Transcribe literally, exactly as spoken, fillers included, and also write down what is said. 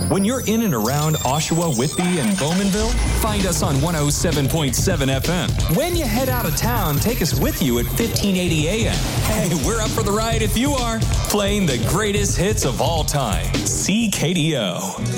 When you're in and around Oshawa, Whitby, and Bowmanville, find us on one oh seven point seven F M. When you head out of town, take us with you at fifteen eighty A M. Hey, we're up for the ride if you are. Playing the greatest hits of all time. C K D O.